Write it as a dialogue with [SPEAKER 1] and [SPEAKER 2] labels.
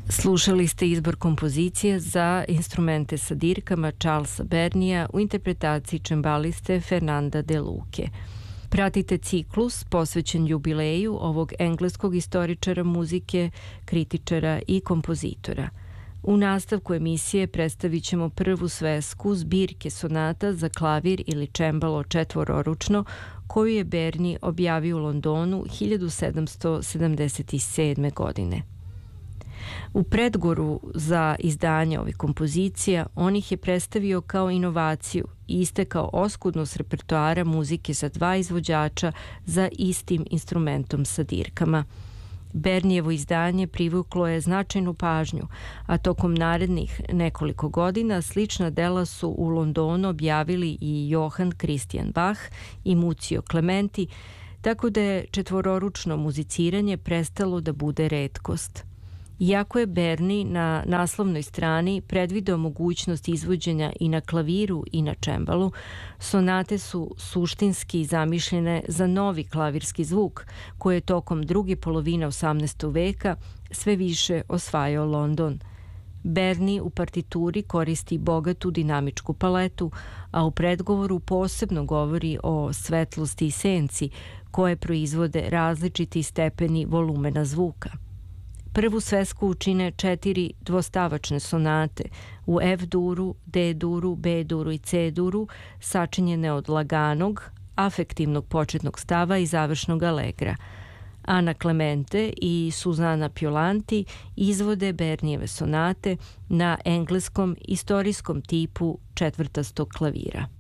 [SPEAKER 1] Slušali ste izbor kompozicije za instrumente sa dirkama Charlesa Bernija u interpretaciji čembaliste Fernanda de Luque. Pratite ciklus posvećen jubileju ovog engleskog istoričara muzike, kritičara i kompozitora. U nastavku emisije predstavit ćemo prvu svesku zbirke sonata za klavir ili čembalo četvororučno koju je Berni objavio u Londonu 1777. godine. U predgoru za izdanje ovih kompozicija on ih je predstavio kao inovaciju i istekao oskudnost repertoara muzike za dva izvođača za istim instrumentom sa dirkama. Bernijevo izdanje privuklo je značajnu pažnju, a tokom narednih nekoliko godina slična dela su u Londonu objavili i Johann Christian Bach i Muzio Clementi, tako da je četvororučno muziciranje prestalo da bude retkost. Iako je Berni na naslovnoj strani predvideo mogućnost izvođenja i na klaviru i na čembalu, sonate su suštinski zamišljene za novi klavirski zvuk koji je tokom druge polovine 18. veka sve više osvajao London. Berni u partituri koristi bogatu dinamičku paletu, a u predgovoru posebno govori o svetlosti i senci koje proizvode različiti stepeni volumena zvuka. Prvu svesku čine 4 dvostavačne sonate u F-duru, D-duru, B-duru i C-duru, sačinjene od laganog, afektivnog početnog stava i završnog alegra. Ana Clemente i Susana Piolanti izvode Bernijeve sonate na engleskom istorijskom tipu četvrtastog klavira.